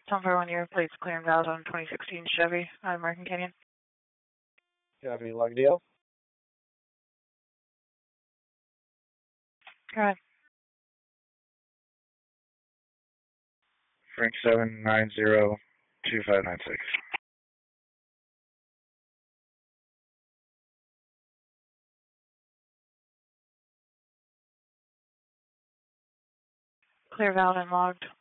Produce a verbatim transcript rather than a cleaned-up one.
Tom for one year, plates clear and valid on twenty sixteen Chevy out of American Canyon. Copy, log deal. Go ahead. Frank seven nine zero two five nine six. Clear, valid, and logged.